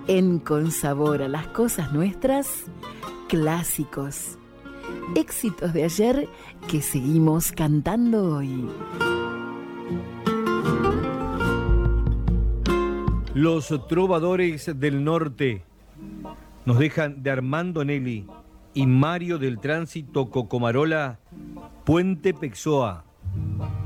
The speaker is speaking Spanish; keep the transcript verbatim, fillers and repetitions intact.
En Con Sabor a las Cosas Nuestras, clásicos. Éxitos de ayer que seguimos cantando hoy. Los trovadores del norte nos dejan de Armando Nelly y Mario del Tránsito Cocomarola, Puente Pexoa.